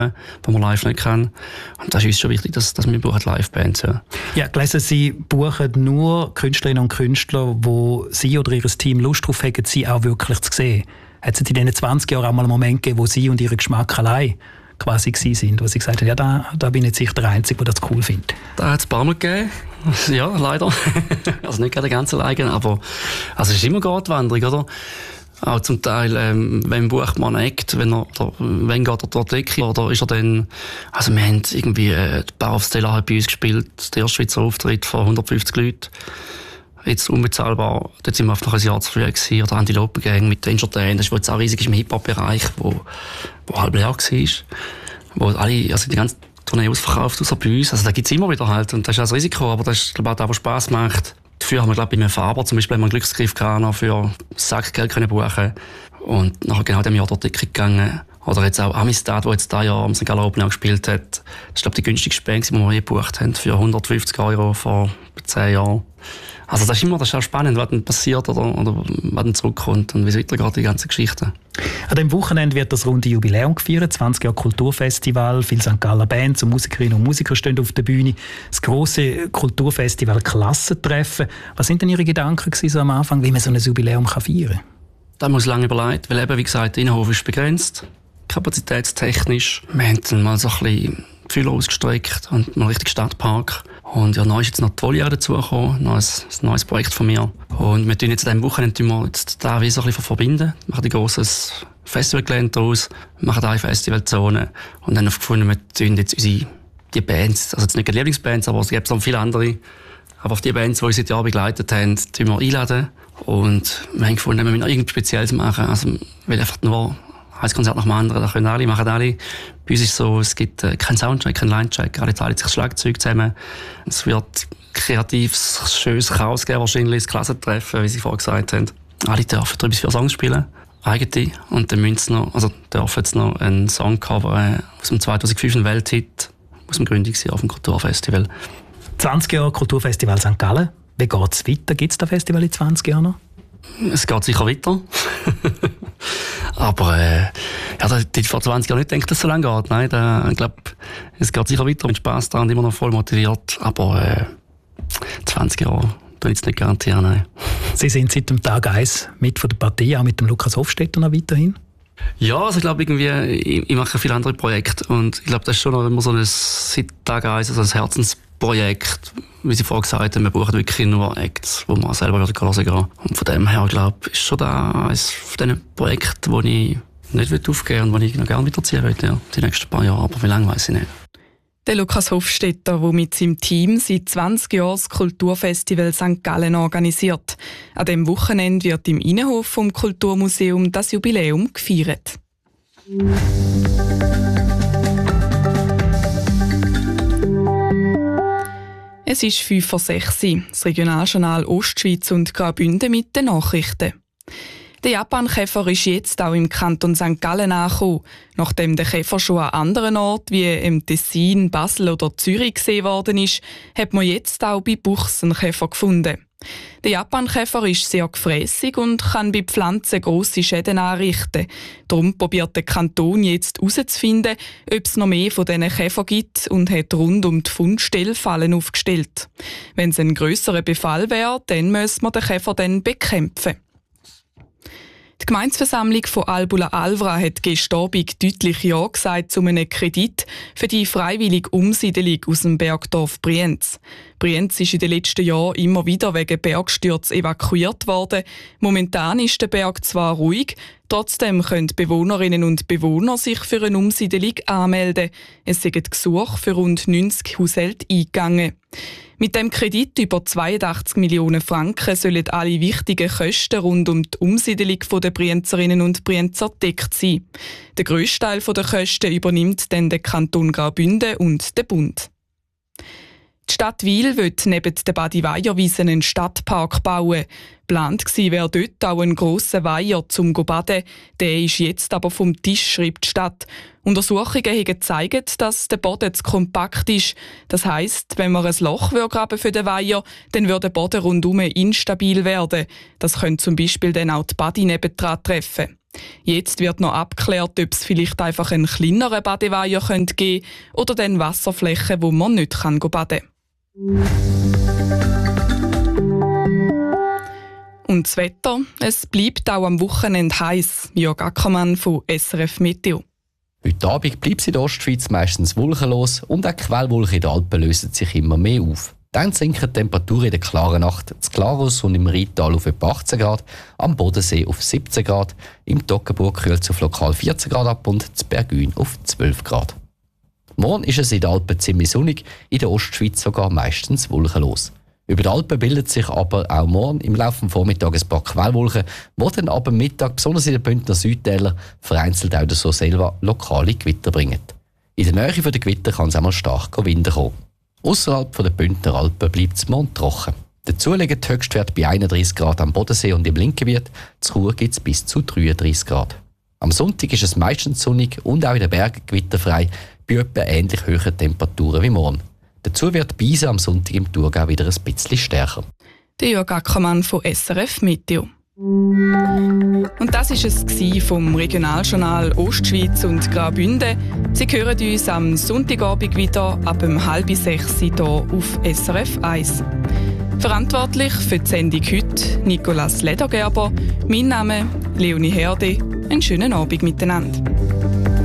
die man live nicht kann. Und das ist uns schon wichtig, dass wir Live-Bands buchen. Ja, gelesen, Sie buchen nur Künstlerinnen und Künstler, wo Sie oder Ihr Team Lust darauf haben, sie auch wirklich zu sehen. Hat es in diesen 20 Jahren auch mal einen Moment gegeben, wo Sie und Ihr Geschmack allein quasi gewesen sind, wo Sie gesagt haben, ja, da bin jetzt ich der Einzige, der das cool findet? Da hat es ein paar Mal gegeben. Ja, leider. Also nicht gerade ganz alleine, aber also es ist immer Gratwanderung, oder? Auch zum Teil, wenn bucht man einen Act, wenn geht er durch die Decke, oder ist er dann, also wir haben irgendwie, die Bar of Stella hat bei uns gespielt, der erste Schweizer Auftritt von 150 Leuten. Jetzt unbezahlbar, dort sind wir einfach noch ein Jahr zu früh gewesen, oder Antilope Gang mit Entertain, das ist jetzt auch riesig im Hip-Hop-Bereich, wo halb leer war, wo alle, also die ganze Tournee ausverkauft, außer bei uns, also da gibt's immer wieder halt, und das ist auch das Risiko, aber das ist, glaube ich, auch das, was Spass macht. Dafür haben wir, glaube ich, bei einem Faber zum Beispiel einen Glücksgriff gehabt, noch für Sackgeld können buchen. Und nachher genau dem Jahr dort gegangen. Oder jetzt auch Amistad, wo jetzt dieses Jahr am St. Gallen Open auch gespielt hat. Das ist, glaube ich, die günstigste Band, die wir je gebucht haben, für 150 € vor 10 Jahren. Also das ist auch spannend, was dann passiert oder was dann zurückkommt und wie es weitergeht, die ganze Geschichte. An diesem Wochenende wird das runde Jubiläum gefeiert, 20 Jahre Kulturfestival, viele St. Galler Bands und Musikerinnen und Musiker stehen auf der Bühne. Das grosse Kulturfestival Klassentreffen. Was sind denn Ihre Gedanken gewesen, so am Anfang, wie man so ein Jubiläum feiern kann? Da muss lange überlegt, weil eben, wie gesagt, der Innenhof ist begrenzt, kapazitätstechnisch. Wir haben dann mal so ein bisschen die Fühler ausgestreckt und mal richtig Stadtpark. Und ja, neu ist jetzt noch die Voliere dazugekommen, ein neues Projekt von mir. Und wir tun jetzt an diesem Wochenende da wie so ein bisschen verbinden. Wir machen ein grosses Festivalgelände daraus, machen eine Festivalzone und dann haben wir gefunden, wir tun jetzt die Bands, also jetzt nicht die Lieblingsbands, aber es gibt noch viele andere, aber auf die Bands, die uns seit Jahren begleitet haben, tun wir einladen. Und wir haben gefunden, wir müssen noch irgendwas Spezielles machen, also weil einfach nur ein Konzert nach dem anderen, da können alle, machen alle. Bei uns ist es so, es gibt keinen Soundtrack, keinen Line-Check, alle teilen sich das Schlagzeug zusammen. Es wird kreatives, schönes Chaos geben, wahrscheinlich das Klassentreffen, wie Sie vorhin gesagt haben. Alle dürfen 3 bis 4 Songs spielen, eigene, und dann müssen sie noch, also dürfen jetzt noch einen Song covern aus dem 2005, einen Welthit, aus dem Gründungsjahr auf dem Kulturfestival. 20 Jahre Kulturfestival St. Gallen. Wie geht es weiter? Gibt es das Festival in 20 Jahren noch? Es geht sicher weiter. Aber ja, da hätte ich vor 20 Jahren nicht gedacht, dass es so lange geht. Nein, ich glaube, es geht sicher weiter mit Spass dran, immer noch voll motiviert. Aber 20 Jahre kann ich jetzt nicht garantieren. Nein. Sie sind seit dem Tag 1 mit von der Partie, auch mit dem Lukas Hofstetter noch weiterhin? Ja, also ich glaube, ich mache viele andere Projekte. Und ich glaube, das ist schon noch immer so ein, seit Tag 1 also ein Herzensprojekt. Wie Sie vorhin gesagt haben, wir brauchen wirklich nur Acts, wo man selber hören kann. Und von dem her, glaube ich, ist schon da eines von diesen Projekten, wo ich nicht aufgeben will und wo ich noch gerne weiterziehen will, ja, die nächsten paar Jahre. Aber wie lange, weiss ich nicht. Der Lukas Hofstetter, der mit seinem Team seit 20 Jahren das Kulturfestival St. Gallen organisiert. An diesem Wochenende wird im Innenhof vom Kulturmuseum das Jubiläum gefeiert. Es ist 5:06 Uhr. Das Regionaljournal Ostschweiz und Graubünden mit den Nachrichten. Der Japankäfer ist jetzt auch im Kanton St. Gallen angekommen. Nachdem der Käfer schon an anderen Orten wie im Tessin, Basel oder Zürich gesehen worden ist, hat man jetzt auch bei Buchs einen Käfer gefunden. Der Japankäfer ist sehr gefrässig und kann bei Pflanzen grosse Schäden anrichten. Darum probiert der Kanton jetzt herauszufinden, ob es noch mehr von diesen Käfern gibt und hat rund um die Fundstelle Fallen aufgestellt. Wenn es ein grösserer Befall wäre, dann müsste man den Käfer dann bekämpfen. Die Gemeindeversammlung von Albula-Alvra hat gestern Abend deutlich Ja gesagt zu einem Kredit für die freiwillige Umsiedelung aus dem Bergdorf Brienz. Brienz ist in den letzten Jahren immer wieder wegen Bergstürzen evakuiert worden. Momentan ist der Berg zwar ruhig, trotzdem können Bewohnerinnen und Bewohner sich für eine Umsiedelung anmelden. Es sind Gesuche für rund 90 Haushalte eingegangen. Mit dem Kredit über 82 Millionen Franken sollen alle wichtigen Kosten rund um die Umsiedelung der Brienzerinnen und Brienzer gedeckt sein. Der grösste Teil der Kosten übernimmt dann der Kanton Graubünden und der Bund. Die Stadt Wil will neben den Badi-Weiher-Wiesen einen Stadtpark bauen. Geplant wäre dort auch ein grosser Weiher zum Baden. Der ist jetzt aber vom Tisch, schreibt die Stadt. Untersuchungen haben gezeigt, dass der Boden zu kompakt ist. Das heisst, wenn man ein Loch graben für den Weiher, dann würde der Boden rundum instabil werden. Das könnte zum Beispiel dann auch die Badi nebendran treffen. Jetzt wird noch abgeklärt, ob es vielleicht einfach einen kleineren Badeweiher geben könnte oder dann Wasserflächen, wo man nicht baden kann. Und das Wetter? Es bleibt auch am Wochenende heiß. Jörg Ackermann von SRF Meteo. Heute Abend bleibt es in der Ostschweiz meistens wolkenlos und auch die Quellwolken in den Alpen lösen sich immer mehr auf. Dann sinken die Temperaturen in der klaren Nacht zu Glarus und im Rheintal auf etwa 18 Grad, am Bodensee auf 17 Grad, im Toggenburg kühlt es auf lokal 14 Grad ab und zu Bergün auf 12 Grad. Morgen ist es in den Alpen ziemlich sonnig, in der Ostschweiz sogar meistens wolkenlos. Über die Alpen bildet sich aber auch morgen im Laufe des Vormittags ein paar Quellwolken, die dann ab dem Mittag, besonders in den Bündner Südtälern, vereinzelt auch so selber lokale Gewitter bringen. In der Nähe der Gewitter kann es einmal stark Wind kommen. Ausserhalb der Bündner Alpen bleibt es morgen trocken. Dazu liegen die Höchstwerte bei 31 Grad am Bodensee und im Linkgebiet. Zu Chur gibt es bis zu 33 Grad. Am Sonntag ist es meistens sonnig und auch in den Bergen gewitterfrei, bei etwa ähnlich hohen Temperaturen wie morgen. Dazu wird die Beise am Sonntag im Thurgau wieder ein bisschen stärker. Der Jörg Ackermann von SRF Meteo. Und das war es vom Regionaljournal Ostschweiz und Graubünden. Sie hören uns am Sonntagabend wieder ab 5:30 hier auf SRF 1. Verantwortlich für die Sendung heute Nicolas Ledergerber. Mein Name Leonie Herde. Einen schönen Abend miteinander.